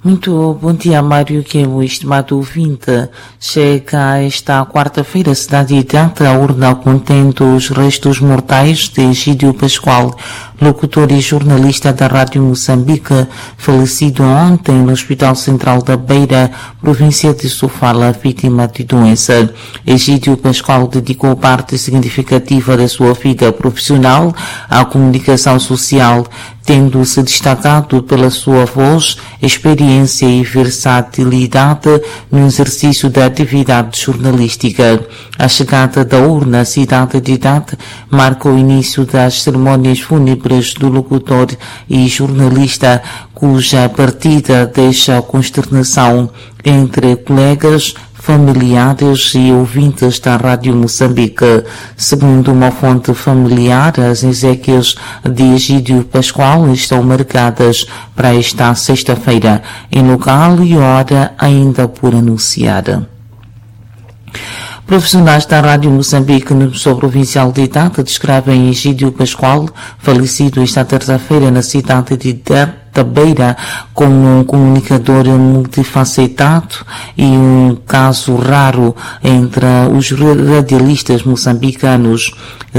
Muito bom dia, Mário, que é o estimado ouvinte. Chega esta quarta-feira, cidade de Tete, a urna contendo os restos mortais de Egídio Pascoal, locutor e jornalista da Rádio Moçambique, falecido ontem no Hospital Central da Beira, província de Sofala, vítima de doença. Egídio Pascoal dedicou parte significativa da sua vida profissional à comunicação social, tendo se destacado pela sua voz, experiência e versatilidade no exercício da atividade jornalística. A chegada da urna à cidade de Tete marca o início das cerimônias fúnebres do locutor e jornalista, cuja partida deixa consternação entre colegas, familiares e ouvintes da Rádio Moçambique. Segundo uma fonte familiar, as exéquias de Egídio Pascoal estão marcadas para esta sexta-feira, em local e hora ainda por anunciar. Profissionais da Rádio Moçambique no sul provincial de Tete descrevem Egídio Pascoal, falecido esta terça-feira na cidade de Tete, da Beira, como um comunicador multifacetado e um caso raro entre os radialistas moçambicanos,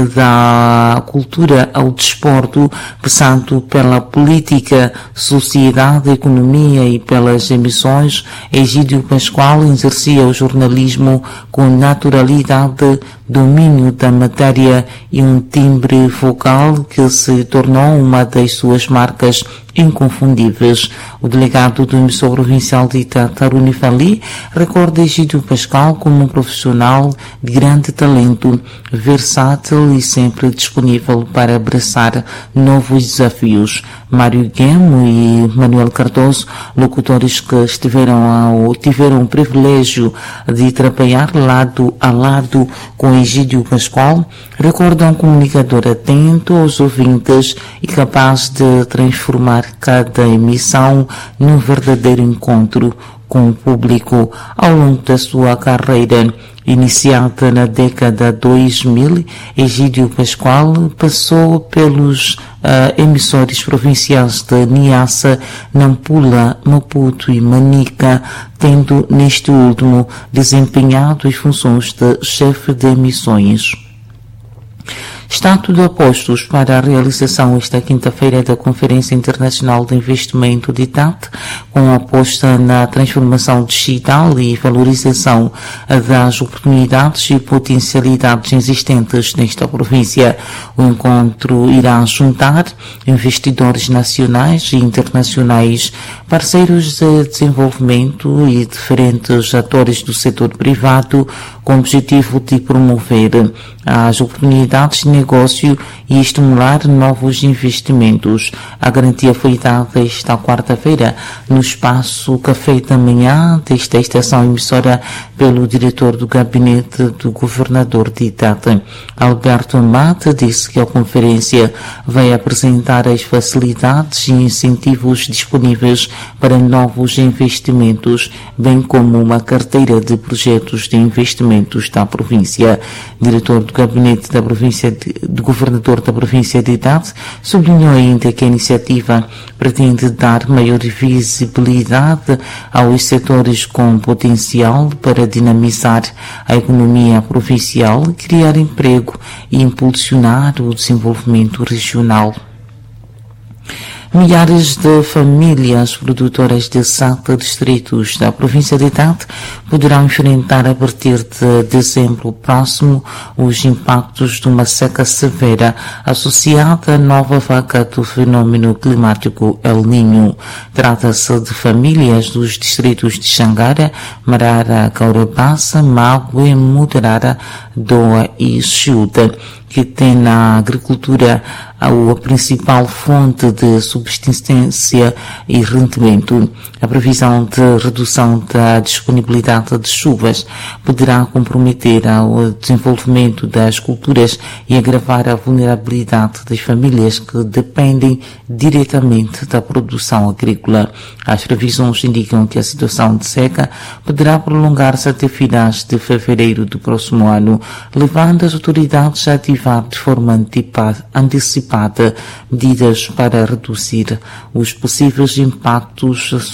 da cultura ao desporto, passando pela política, sociedade, economia e pelas emissões. Egídio Pascoal exercia o jornalismo com naturalidade, domínio da matéria e um timbre vocal que se tornou uma das suas marcas inconfundíveis. O delegado do emissor provincial de Tete, Aruni Fali, recorda Egídio Pascoal como um profissional de grande talento, versátil e sempre disponível para abraçar novos desafios. Mário Guemo e Manuel Cardoso, locutores que tiveram o privilégio de trabalhar lado a lado com Egídio Pascoal, recordam um comunicador atento aos ouvintes e capaz de transformar cada emissão num verdadeiro encontro com o público. Ao longo da sua carreira, iniciada na década 2000, Egídio Pascoal passou pelos emissores provinciais de Niassa, Nampula, Maputo e Manica, tendo neste último desempenhado as funções de chefe de emissões. Está tudo a postos para a realização esta quinta-feira da Conferência Internacional de Investimento de Tete, com aposta na transformação digital e valorização das oportunidades e potencialidades existentes nesta província. O encontro irá juntar investidores nacionais e internacionais, parceiros de desenvolvimento e diferentes atores do setor privado, com o objetivo de promover as oportunidades de negócio e estimular novos investimentos. A garantia foi dada esta quarta-feira no espaço Café da Manhã desta estação emissora pelo diretor do gabinete do governador de Tete. Alberto Amate disse que a conferência vai apresentar as facilidades e incentivos disponíveis para novos investimentos, bem como uma carteira de projetos de investimentos da província. Diretor do gabinete da província do governador da província de Tete sublinhou ainda que a iniciativa pretende dar maior visibilidade aos setores com potencial para dinamizar a economia provincial, criar emprego e impulsionar o desenvolvimento regional. Milhares de famílias produtoras de 7 distritos da província de Tete poderão enfrentar a partir de dezembro próximo os impactos de uma seca severa associada à nova vaga do fenômeno climático El Niño. Trata-se de famílias dos distritos de Xangara, Marara, Caurabassa, Mague, Mutarara, Doa e Chiuta, que tem na agricultura a principal fonte de subsistência e rendimento. A previsão de redução da disponibilidade de chuvas poderá comprometer o desenvolvimento das culturas e agravar a vulnerabilidade das famílias que dependem diretamente da produção agrícola. As previsões indicam que a situação de seca poderá prolongar-se até finais de fevereiro do próximo ano, levando as autoridades a ativar de forma antecipada medidas para reduzir os possíveis impactos